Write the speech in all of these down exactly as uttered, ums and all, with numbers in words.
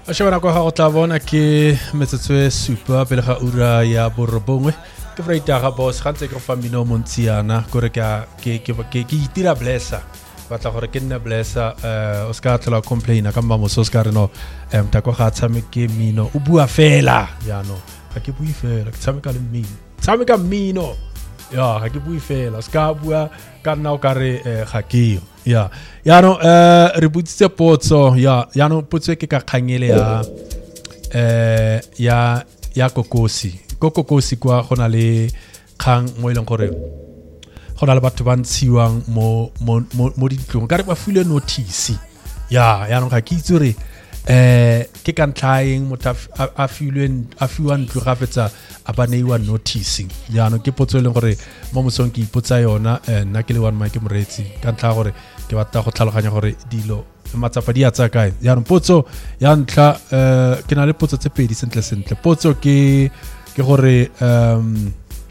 A shebana kwa go tla bona ke metsetswe super pele ga ura ya borobongwe ke freita ga boss ga ntse ke fa mino montsiana gore ke ke ke ke itira blessa batla gore ke nne blessa eh o ska tla complain ka mama so ska reno em ta go ga tshameke mino o bua fela ya no ga ke bui fela ke tshameka le mino tshameka mino ya ga ke bui fela ska bua ka nna o ka re ga ke ya ya no eh re butsitse potso ya ya no potso ke ka khangele ya eh ya ya kokosi kokosi kwa gona le khang mo ileng gore gona le batho ba ntsiwang mo mo mo ditlong ka re ba file notice ya ya no ga ke itse re eh ke kan trying mo a filwen a fiwan tlo ga fetsa a ba neiwa notice ya no ke potso le gore mo mosong ke ipotsa yona nna ke le one my ke moretsi ka ntla gore ke batla go tlhaloganya gore dilo matsapa di a tsa kae ya no potso ya ntla eh ke na le potso tse pedi sentle sentle potso ke ke gore um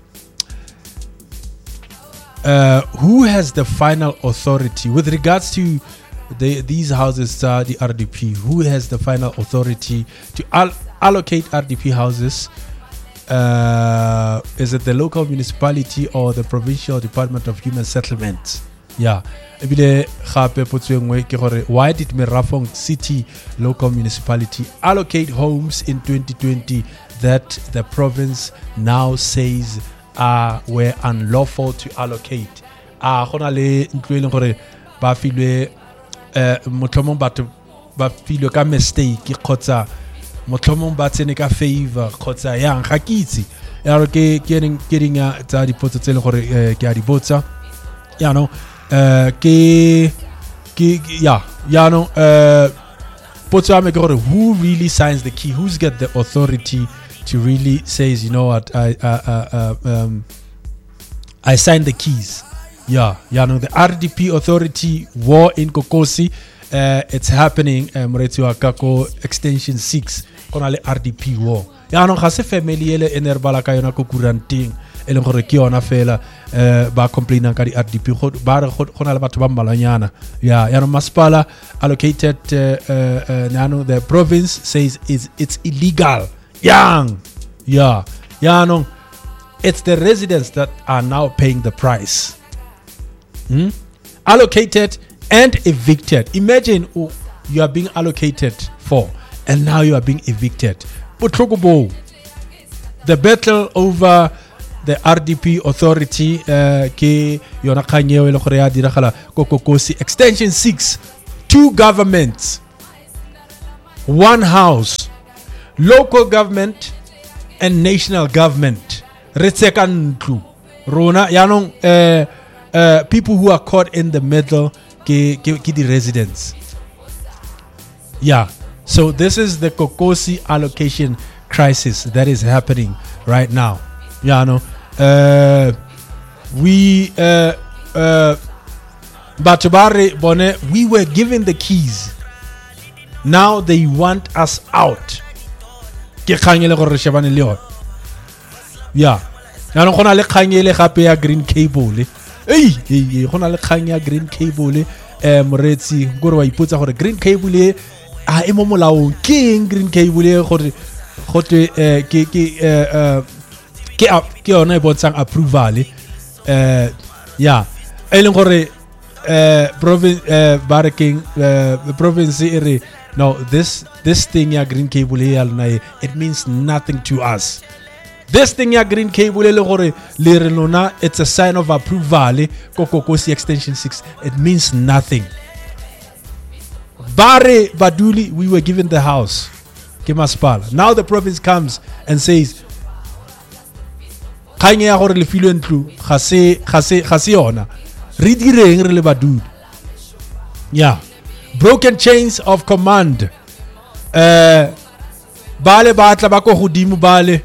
uh who has the final authority with regards to the these houses uh, the R D P who has the final authority to al allocate R D P houses uh is it the local municipality or the provincial department of human settlements yeah ebile gape potswengwe ke gore why did Merafong city local municipality allocate homes in twenty twenty that the province now says uh were unlawful to allocate ah gona le ntlo gore ba filwe eh motlhomong batho ba filwe ka mistake khotsa motlhomong ba tsene ka favor khotsa yang ga kitse ya re ke ke ke dinga tsa dipotso tse le gore ke a di botsa ya no eh ke ke ya ya no eh potso ame ke gore who really signs the key who's got the authority to really says you know what I uh, uh, uh, um I signed the keys yeah yeah no the R D P authority war in Kokosi uh, it's happening moretsi wa kako extension six kona le R D P war ya no ga se family ele enerbala ka yona ko kuranting ele gore ke yona fela eh ba complainang ka di R D P go ba re gona le batho ba mmalanyana ya ya no masipala allocated uh, uh, uh, the province says is it's illegal young yeah yeah no it's the residents that are now paying the price hmm? Allocated and evicted. Imagine oh, you are being allocated for and now you are being evicted. Putrogobo, the battle over the R D P authority ke yona khanyewe le gore ya diragala Kokosi extension six, two governments, one house, local government and national government. Retsekantlu rona yanong uh, uh, people who are caught in the middle ke ke, ke the residents. Yeah, so this is the Kokosi allocation crisis that is happening right now. Yeah, no, uh, we uh, uh, Batubare Bone, we were given the keys. Now they want us out. Ke khangele gore shebane le yeah ya no gona le khangele gape ya green cable ei ei gona le khang ya green cable eh moretsi gore wa ipotsa gore green cable a emo molao ke green cable gore gote eh ke ke eh ke ke ona e botsang approval eh yeah e leng gore eh province eh barking eh province ere no this this thing ya green cable it means nothing to us. This thing ya green cable le gore le re lona it's a sign of approval Kokosi extension six it means nothing. Bare Baduli we were given the house ke masipala now the province comes and says khanye ya gore le filo ntlu ga se ga se ga se yona re direng re le Badudi yeah broken chains of command eh bale batla ba ko godimo bale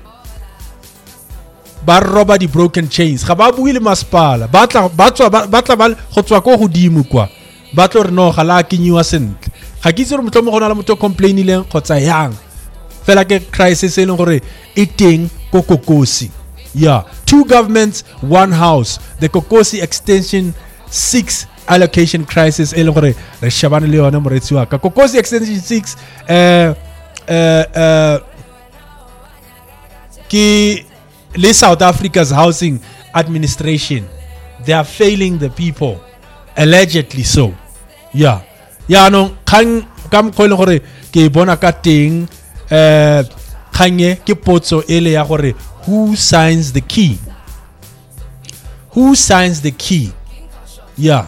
ba roba di broken chains ga ba buile masipala batla batswa batla ba go tswa ko godimo kwa batlo re no ga la kinyiwa sentle ga ke itse re motho mo gona la motho complainileng khotsa yang fela ke crisis e leng gore e teng ko Kokosi yeah two governments one house the Kokosi extension six allocation crisis e le gore re shabane le yona moretsi wa ka Kokosi extension six eh uh, uh, ki le South Africa's housing administration, they are failing the people, allegedly so. Yeah, yeah. No, kan kam ko le gore ke bona ka teng eh kanye ke potso ele ya gore who signs the key? Who signs the key? Yeah.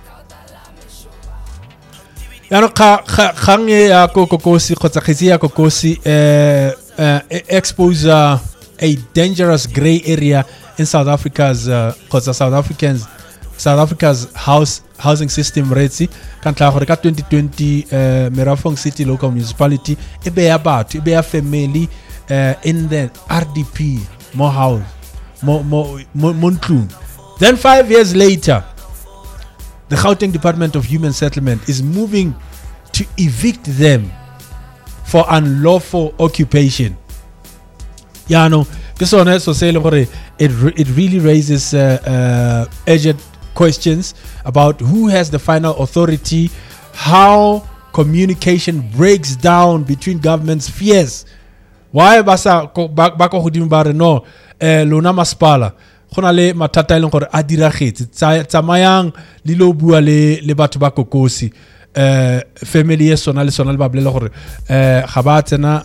Ya no ka kanye ya ko kokosi khotsa khisi ya kokosi eh uh, expose uh, a dangerous gray area in South Africa's because uh, South Africans South Africa's house housing system rates kan tla gore ka twenty twenty uh, Merafong City local municipality e be ya batho e be ya family uh, in the R D P more house more more montlung. Then five years later the Gauteng Department of Human Settlement is moving to evict them for unlawful occupation. Yeah, no, this one so say it it really raises uh, uh, urgent questions about who has the final authority, how communication breaks down between governments' fears. Why basa bako hodimo bare no eh lona maspala gona le matata ile gore a diragetse tsamayang le lo bua le le batho ba kokosi eh family e sona le sona le ba bolela gore eh ga ba tsena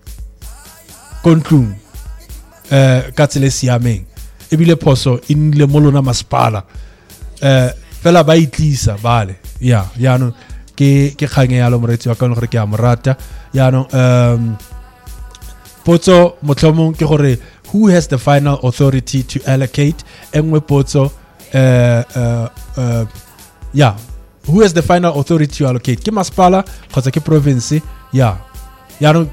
kontlung eh ka tsele siameng e bile phoso in le molona maspala eh fela ba itlisa bale ya ya no ke ke khange ya lo moretsi wa ka gore ke a morata ya no um potso motlhomong ke gore who has the final authority to allocate engwe potso uh uh uh yeah who has the final authority to allocate ke masipala kgotsa ke province yeah ya no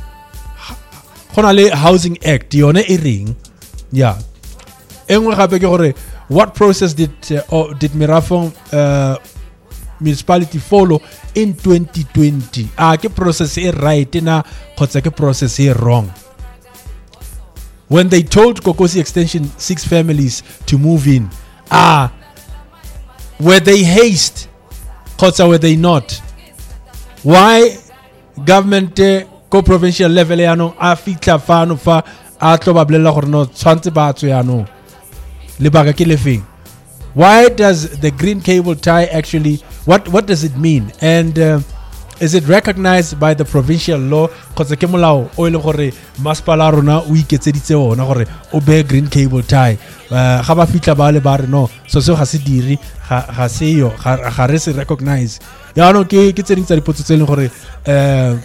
gona le housing act yone e ring yeah engwe gape ke gore what process did uh, or did Merafong uh, municipality follow in twenty twenty ah ke process e right na kgotsa ke process e wrong when they told Kokosi Extension six families to move in ah were they haste kgotsa were they not why government ko provincial level ya no a fitla fano fa a tlo ba blela gore no tshwantse ba tswe ya no le baka ke lefeng why does the green cable tie actually what what does it mean and uh, is it recognized by the provincial law kgotsa ke molao o ile gore masipala rona o iketseditse ona gore o be green cable tie ga ba fitla ba le ba re no so so ga se diri ga se yo ga re se recognize ya no ke ke tsering tsa dipotso tse leng gore eh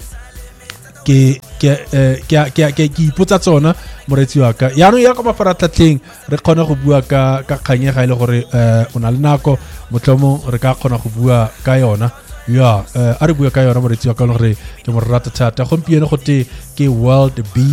ke ke ke ke ke ke ipotsa tsona moretsi wa ka ya no ya ka mafaratlhatlheng re kgone go bua ka ka kganyega ile gore eh ona le nako motlomo re ka kgona go bua ka yona ya a re bua ka yona moretsi wa ka le gore ke mo rata thata gompieno gote ke World B